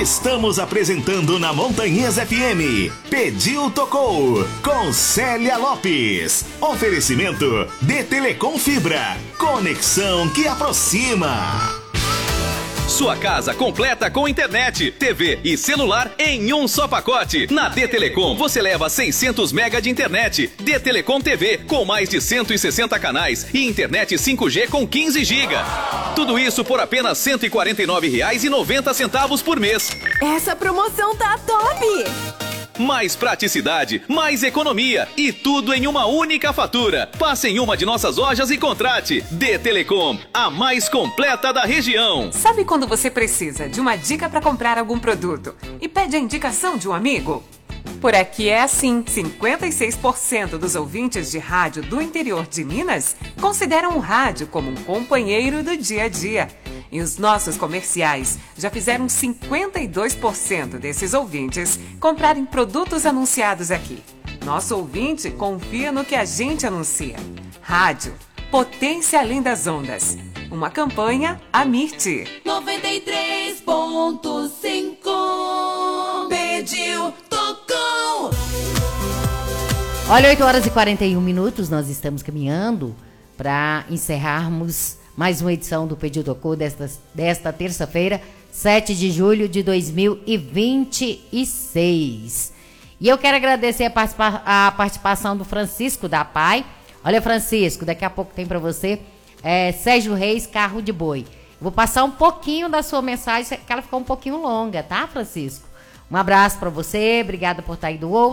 Estamos apresentando na Montanhês FM. Pediu, tocou. Com Célia Lopes. Oferecimento de Telecom Fibra. Conexão que aproxima. Sua casa completa com internet, TV e celular em um só pacote. Na D-Telecom você leva 600 mega de internet. D-Telecom TV com mais de 160 canais e internet 5G com 15 GB. Tudo isso por apenas R$ 149,90 por mês. Essa promoção tá top! Mais praticidade, mais economia e tudo em uma única fatura. Passe em uma de nossas lojas e contrate. D-Telecom, a mais completa da região. Sabe quando você precisa de uma dica para comprar algum produto e pede a indicação de um amigo? Por aqui é assim, 56% dos ouvintes de rádio do interior de Minas consideram o rádio como um companheiro do dia a dia. E os nossos comerciais já fizeram 52% desses ouvintes comprarem produtos anunciados aqui. Nosso ouvinte confia no que a gente anuncia. Rádio, potência além das ondas. Uma campanha Amirte. 93.5 Pediu, tocou. Olha, 8h41, nós estamos caminhando para encerrarmos mais uma edição do Pediu Tocou desta terça-feira, 7 de julho de 2026. E eu quero agradecer a participação do Francisco da PAI. Olha, Francisco, daqui a pouco tem para você Sérgio Reis, Carro de Boi. Vou passar um pouquinho da sua mensagem, que ela ficou um pouquinho longa, tá, Francisco? Um abraço para você, obrigada por estar aí do outro.